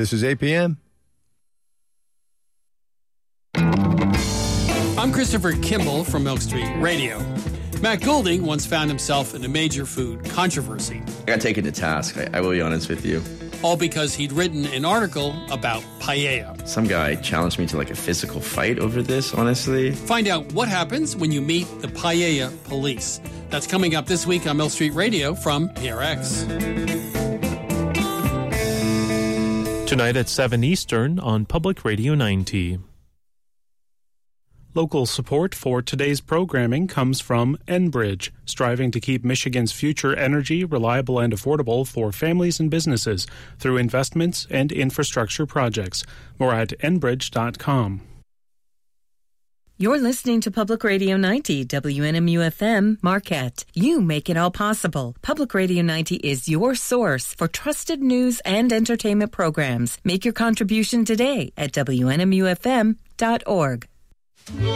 This is APM. I'm Christopher Kimball from Milk Street Radio. Matt Goulding once found himself in a major food controversy. I got taken to task, I will be honest with you. All because he'd written an article about paella. Some guy challenged me to like a physical fight over this, honestly. Find out what happens when you meet the paella police. That's coming up this week on Milk Street Radio from PRX. Tonight at 7 Eastern on Public Radio 90. Local support for today's programming comes from Enbridge, striving to keep Michigan's future energy reliable and affordable for families and businesses through investments and infrastructure projects. More at enbridge.com. You're listening to Public Radio 90, WNMU-FM, Marquette. You make it all possible. Public Radio 90 is your source for trusted news and entertainment programs. Make your contribution today at WNMUFM.org.